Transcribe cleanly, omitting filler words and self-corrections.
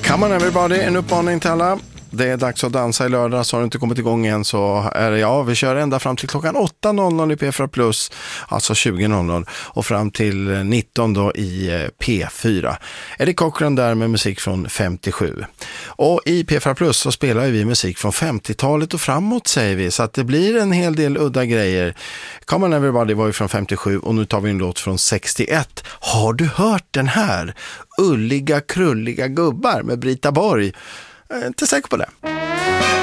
Come on everybody, en uppmaning till alla. Det är dags att dansa i lördag, så har du inte kommit igång än så är det vi kör ända fram till klockan 8.00 i P4 Plus, alltså 20.00 och fram till 19 då i P4. Eddie Cochran där med musik från 57. Och i P4 Plus så spelar vi musik från 50-talet och framåt säger vi, så att det blir en hel del udda grejer. Come on everybody var ju från 57 och nu tar vi en låt från 61. Har du hört den här? Ulliga krulliga gubbar med Brita Borg. Jag är inte säker på det.